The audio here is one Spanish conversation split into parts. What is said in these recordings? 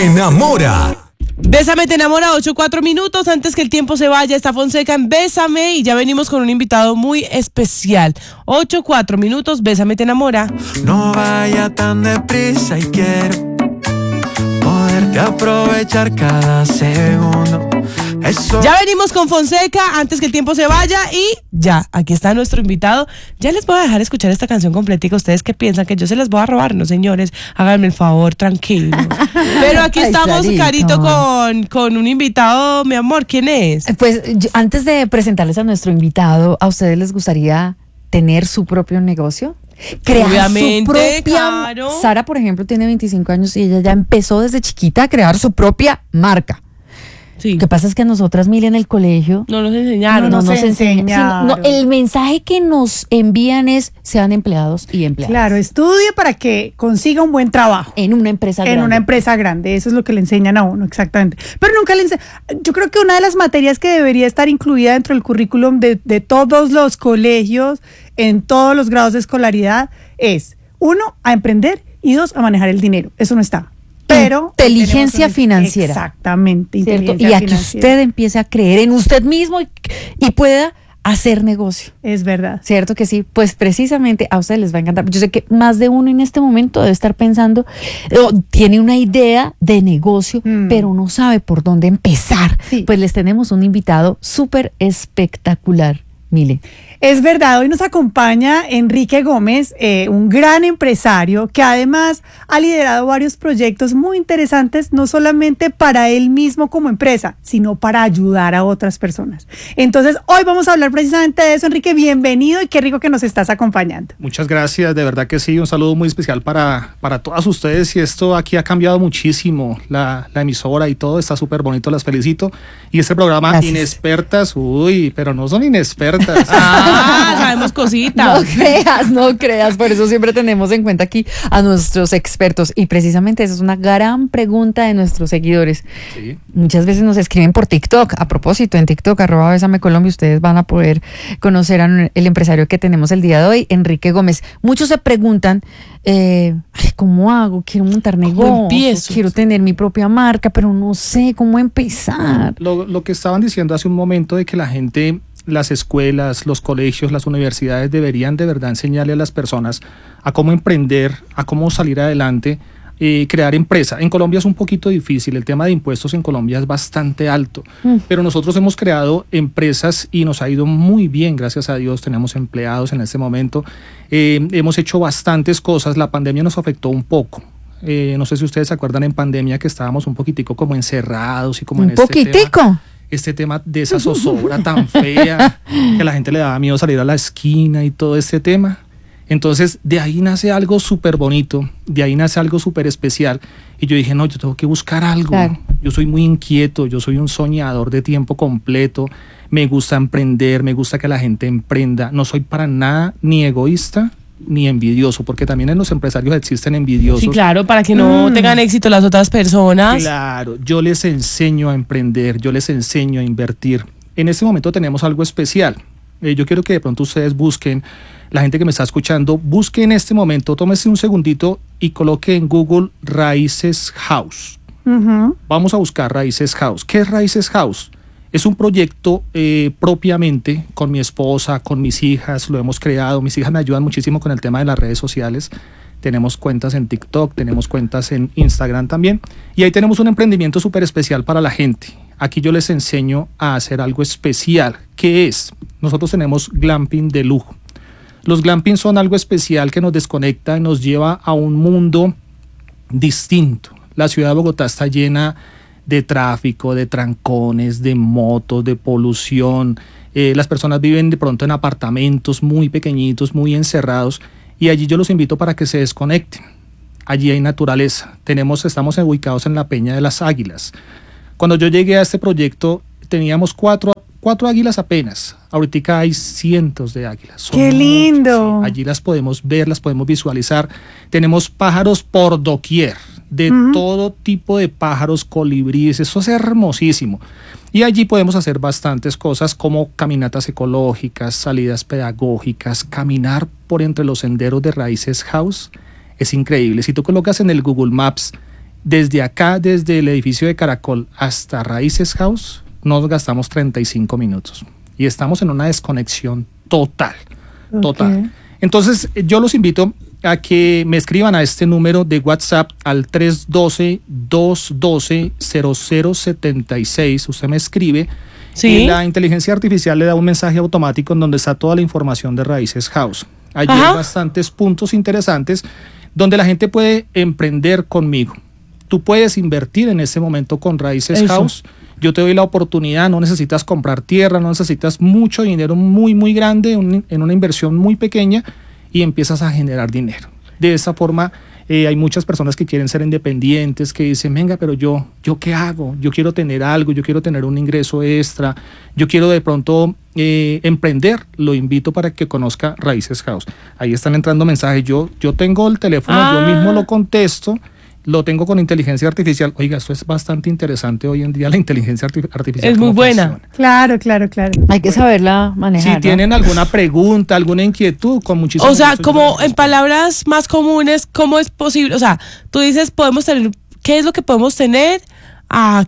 enamora. Bésame te enamora, 8:04 minutos. Antes que el tiempo se vaya, está Fonseca en Bésame y ya venimos con un invitado muy especial. 8:04 minutos, Bésame te enamora. No vaya tan deprisa y quiero poderte aprovechar cada segundo. Eso. Ya venimos con Fonseca antes que el tiempo se vaya y ya, aquí está nuestro invitado. Ya les voy a dejar escuchar esta canción completica. ¿Ustedes qué piensan? ¿Que yo se las voy a robar? No, señores, háganme el favor, tranquilo. Pero aquí estamos, Carito, con un invitado, mi amor. ¿Quién es? Pues antes de presentarles a nuestro invitado, ¿a ustedes les gustaría tener su propio negocio? Crear Obviamente, su propia. claro. Sara, por ejemplo, tiene 25 años y ella ya empezó desde chiquita a crear su propia marca. Sí. Lo que pasa es que a nosotras, Mili, en el colegio No nos enseñaron. no nos enseñaron. El mensaje que nos envían es: sean empleados y empleadas. Claro, estudie para que consiga un buen trabajo. En una empresa grande. En una empresa grande, eso es lo que le enseñan a uno, exactamente. Pero nunca le enseñan. Yo creo que una de las materias que debería estar incluida dentro del currículum de todos los colegios, en todos los grados de escolaridad, es 1, a emprender y 2, a manejar el dinero. Eso no está. Pero inteligencia financiera. Exactamente, ¿cierto? inteligencia Y a que financiera. usted empiece a creer en usted mismo y pueda hacer negocio. Es verdad. ¿Cierto que sí? Pues precisamente a ustedes les va a encantar. Yo sé que más de uno en este momento debe estar pensando, tiene una idea de negocio, pero no sabe por dónde empezar. Sí. Pues les tenemos un invitado súper espectacular, Mile. Es verdad, hoy nos acompaña Enrique Gómez, un gran empresario que además ha liderado varios proyectos muy interesantes, no solamente para él mismo como empresa, sino para ayudar a otras personas. Entonces, hoy vamos a hablar precisamente de eso. Enrique, bienvenido y qué rico que nos estás acompañando. Muchas gracias, de verdad que sí, un saludo muy especial para todas ustedes y esto aquí ha cambiado muchísimo, la emisora y todo, está súper bonito, las felicito. Y este programa, Gracias. Inexpertas, pero no son inexpertas. Sabemos cositas. No creas, por eso siempre tenemos en cuenta aquí a nuestros expertos y precisamente esa es una gran pregunta de nuestros seguidores. Sí. Muchas veces nos escriben por TikTok. A propósito, en TikTok, @BésameColombia, ustedes van a poder conocer al empresario que tenemos el día de hoy, Enrique Gómez. Muchos se preguntan, ¿cómo hago? Quiero montar negocio, empiezo? quiero tener mi propia marca, pero no sé cómo empezar. Lo que estaban diciendo hace un momento de que la gente, las escuelas, los colegios, las universidades deberían de verdad enseñarle a las personas a cómo emprender, a cómo salir adelante, crear empresa. En Colombia es un poquito difícil, el tema de impuestos en Colombia es bastante alto, pero nosotros hemos creado empresas y nos ha ido muy bien, gracias a Dios, tenemos empleados en este momento, hemos hecho bastantes cosas, la pandemia nos afectó un poco. No sé si ustedes se acuerdan en pandemia que estábamos un poquitico como encerrados y como Un en este tema de esa zozobra tan fea, que la gente le daba miedo salir a la esquina y todo este tema. Entonces, de ahí nace algo súper bonito, de ahí nace algo súper especial. Y yo dije, no, yo tengo que buscar algo. Claro. Yo soy muy inquieto, yo soy un soñador de tiempo completo. Me gusta emprender, me gusta que la gente emprenda. No soy para nada ni egoísta ni envidioso, porque también en los empresarios existen envidiosos. Sí, claro, para que no tengan éxito las otras personas. Claro, yo les enseño a emprender, yo les enseño a invertir. En este momento tenemos algo especial. Yo quiero que de pronto ustedes busquen, la gente que me está escuchando, busque en este momento, tómese un segundito y coloque en Google Raíces House. Vamos a buscar Raíces House. ¿Qué es Raíces House? Es un proyecto propiamente con mi esposa, con mis hijas, lo hemos creado. Mis hijas me ayudan muchísimo con el tema de las redes sociales. Tenemos cuentas en TikTok, tenemos cuentas en Instagram también. Y ahí tenemos un emprendimiento súper especial para la gente. Aquí yo les enseño a hacer algo especial. ¿Qué es? Nosotros tenemos glamping de lujo. Los glamping son algo especial que nos desconecta y nos lleva a un mundo distinto. La ciudad de Bogotá está llena de tráfico, de trancones, de motos, de polución. Las personas viven de pronto en apartamentos muy pequeñitos, muy encerrados, y allí yo los invito para que se desconecten. Allí hay naturaleza. Estamos ubicados en la Peña de las Águilas. Cuando yo llegué a este proyecto teníamos cuatro águilas apenas. Ahorita hay cientos de águilas. Son ¡Qué lindo! muchos, sí. Allí las podemos ver, las podemos visualizar. Tenemos pájaros por doquier, de todo tipo de pájaros, colibríes. Eso es hermosísimo. Y allí podemos hacer bastantes cosas como caminatas ecológicas, salidas pedagógicas, caminar por entre los senderos de Raíces House. Es increíble. Si tú colocas en el Google Maps desde acá, desde el edificio de Caracol hasta Raíces House, nos gastamos 35 minutos y estamos en una desconexión total. Entonces, yo los invito a que me escriban a este número de WhatsApp al 312-212-0076. Usted me escribe y la inteligencia artificial le da un mensaje automático en donde está toda la información de Raíces House. Allí hay bastantes puntos interesantes donde la gente puede emprender conmigo. Tú puedes invertir en ese momento con Raíces House. Yo te doy la oportunidad, no necesitas comprar tierra, no necesitas mucho dinero muy, muy grande, en una inversión muy pequeña y empiezas a generar dinero. De esa forma, hay muchas personas que quieren ser independientes, que dicen, venga, pero yo ¿qué hago? Yo quiero tener algo, yo quiero tener un ingreso extra, yo quiero de pronto emprender. Lo invito para que conozca Raíces House. Ahí están entrando mensajes. Yo tengo el teléfono, yo mismo lo contesto. Lo tengo con inteligencia artificial. Oiga, esto es bastante interesante hoy en día, la inteligencia artificial. Es muy buena. Claro. Hay que saberla manejar. Si tienen alguna pregunta, alguna inquietud, con muchísimo O sea, gusto como en palabras más comunes, ¿cómo es posible? O sea, tú dices, podemos tener, ¿qué es lo que podemos tener? ¿A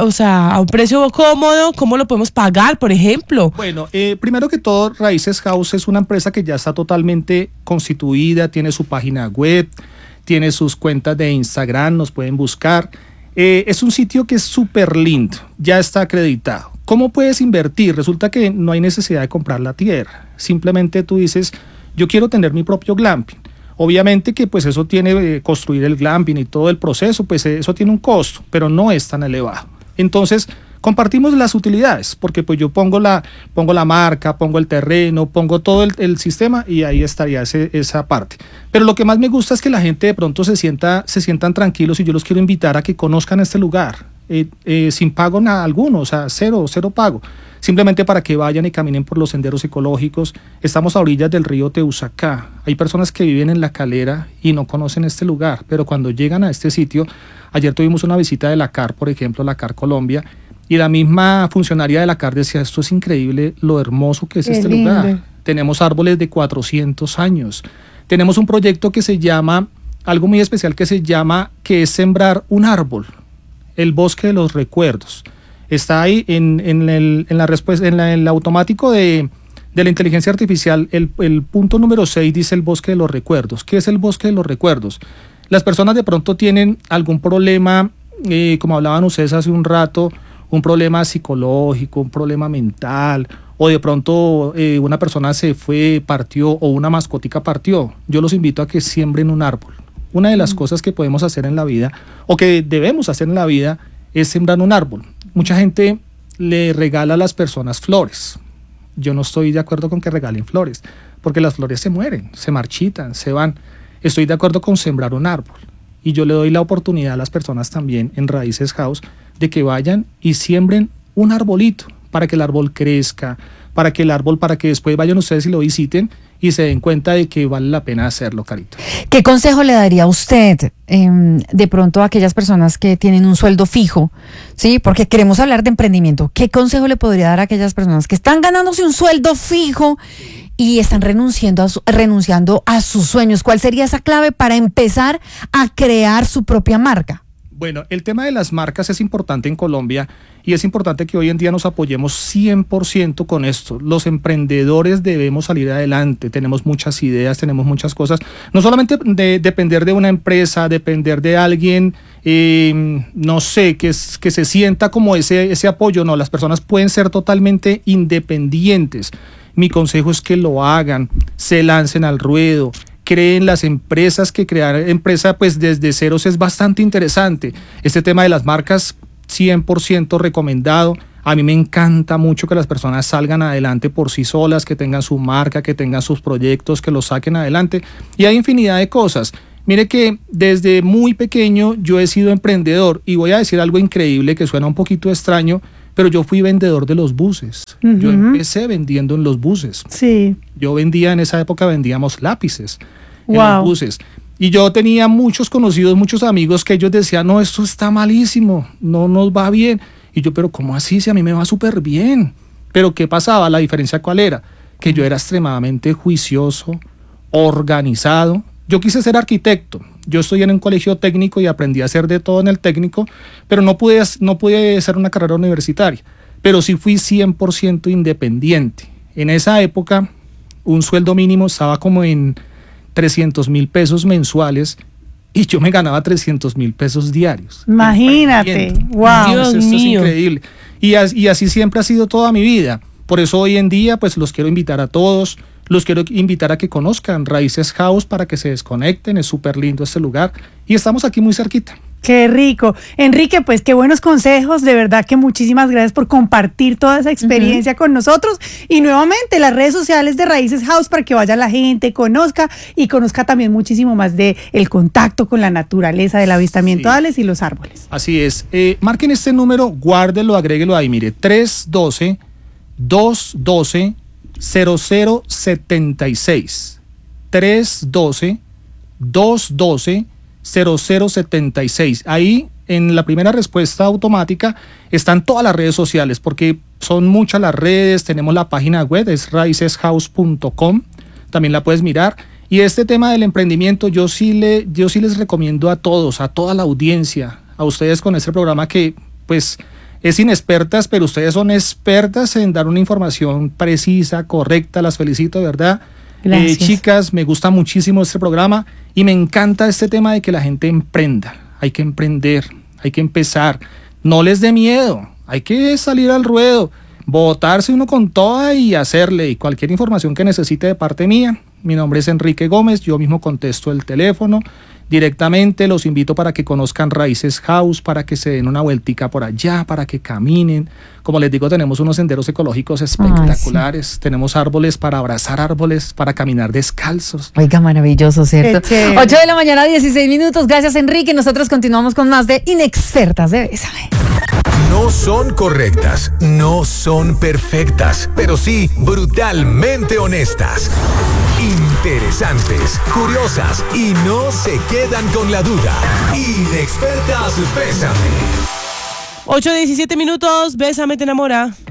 un precio cómodo? ¿Cómo lo podemos pagar, por ejemplo? Bueno, primero que todo, Raíces House es una empresa que ya está totalmente constituida, tiene su página web, tiene sus cuentas de Instagram, nos pueden buscar. Es un sitio que es súper lindo, ya está acreditado. ¿Cómo puedes invertir? Resulta que no hay necesidad de comprar la tierra. Simplemente tú dices, yo quiero tener mi propio glamping. Obviamente que pues eso tiene, construir el glamping y todo el proceso, pues eso tiene un costo, pero no es tan elevado. Entonces, compartimos las utilidades, porque pues yo pongo la marca, pongo el terreno, pongo todo el sistema y ahí estaría esa parte. Pero lo que más me gusta es que la gente de pronto se sientan tranquilos y yo los quiero invitar a que conozcan este lugar, sin pago alguno, o sea, cero pago. Simplemente para que vayan y caminen por los senderos ecológicos. Estamos a orillas del río Teusaca. Hay personas que viven en La Calera y no conocen este lugar, pero cuando llegan a este sitio, ayer tuvimos una visita de la CAR, por ejemplo, la CAR Colombia, y la misma funcionaria de la CAR decía, esto es increíble lo hermoso que es este lugar. Tenemos árboles de 400 años. Tenemos un proyecto que se llama, algo muy especial que es sembrar un árbol, el bosque de los recuerdos. Está ahí en la respuesta, en el automático de la inteligencia artificial, el punto número 6 dice el bosque de los recuerdos. ¿Qué es el bosque de los recuerdos? Las personas de pronto tienen algún problema, como hablaban ustedes hace un rato, un problema psicológico, un problema mental, o de pronto una persona se fue, partió, o una mascotica partió. Yo los invito a que siembren un árbol. Una de las cosas que podemos hacer en la vida, o que debemos hacer en la vida, es sembrar un árbol. Mucha gente le regala a las personas flores. Yo no estoy de acuerdo con que regalen flores, porque las flores se mueren, se marchitan, se van. Estoy de acuerdo con sembrar un árbol. Y yo le doy la oportunidad a las personas también en Raíces House de que vayan y siembren un arbolito para que el árbol crezca, para que después vayan ustedes y lo visiten y se den cuenta de que vale la pena hacerlo, Carito. ¿Qué consejo le daría usted de pronto a aquellas personas que tienen un sueldo fijo? Sí, porque queremos hablar de emprendimiento. ¿Qué consejo le podría dar a aquellas personas que están ganándose un sueldo fijo y están renunciando a sus sueños? ¿Cuál sería esa clave para empezar a crear su propia marca? Bueno, el tema de las marcas es importante en Colombia y es importante que hoy en día nos apoyemos 100% con esto. Los emprendedores debemos salir adelante, tenemos muchas ideas, tenemos muchas cosas. No solamente depender de una empresa, depender de alguien, no sé, que se sienta como ese apoyo. No, las personas pueden ser totalmente independientes. Mi consejo es que lo hagan, se lancen al ruedo. Creen las empresas, que crear empresa pues desde ceros es bastante interesante. Este tema de las marcas 100% recomendado. A mí me encanta mucho que las personas salgan adelante por sí solas, que tengan su marca, que tengan sus proyectos, que los saquen adelante. Y hay infinidad de cosas. Mire que desde muy pequeño yo he sido emprendedor y voy a decir algo increíble que suena un poquito extraño, pero yo fui vendedor de los buses. Yo empecé vendiendo en los buses. Sí. En esa época vendíamos lápices en los buses. Y yo tenía muchos conocidos, muchos amigos que ellos decían, no, esto está malísimo, no nos va bien. Y yo, pero ¿cómo así? Si a mí me va súper bien. Pero ¿qué pasaba? La diferencia, ¿cuál era? Que yo era extremadamente juicioso, organizado. Yo quise ser arquitecto. Yo estudié en un colegio técnico y aprendí a hacer de todo en el técnico, pero no pude hacer una carrera universitaria, pero sí fui 100% independiente. En esa época, un sueldo mínimo estaba como en 300,000 pesos mensuales y yo me ganaba 300,000 pesos diarios. Imagínate, wow. Dios Esto es mío. increíble. Y así siempre ha sido toda mi vida. Por eso hoy en día pues los quiero invitar a todos, los quiero invitar a que conozcan Raíces House para que se desconecten, es súper lindo este lugar y estamos aquí muy cerquita. Qué rico. Enrique, pues qué buenos consejos, de verdad que muchísimas gracias por compartir toda esa experiencia con nosotros y nuevamente las redes sociales de Raíces House para que vaya la gente, conozca y conozca también muchísimo más de el contacto con la naturaleza, del avistamiento de aves y los árboles. Así es, marquen este número, guárdelo, agréguelo ahí, mire, 312-212-0076, 312-212-0076. Ahí en la primera respuesta automática están todas las redes sociales porque son muchas las redes, tenemos la página web, es raiceshouse.com, también la puedes mirar. Y este tema del emprendimiento yo sí les recomiendo a todos, a toda la audiencia, a ustedes con este programa que pues es inexpertas, pero ustedes son expertas en dar una información precisa, correcta, las felicito de verdad. Gracias. Chicas, me gusta muchísimo este programa y me encanta este tema de que la gente emprenda. Hay que emprender, hay que empezar. No les dé miedo, hay que salir al ruedo, botarse uno con toda y hacerle. Y cualquier información que necesite de parte mía, mi nombre es Enrique Gómez, yo mismo contesto el teléfono directamente. Los invito para que conozcan Raíces House, para que se den una vueltica por allá, para que caminen. Como les digo, tenemos unos senderos ecológicos espectaculares, sí. Tenemos árboles para abrazar árboles, para caminar descalzos. Oiga, maravilloso, ¿cierto? Qué chévere. 8 de la mañana, 16 minutos. Gracias, Enrique. Nosotros continuamos con más de Inexpertas de Bésame. No son correctas, no son perfectas, pero sí brutalmente honestas. Interesantes, curiosas y no se quedan con la duda. Inexpertas, bésame. 8:17 minutos, Bésame, te enamora.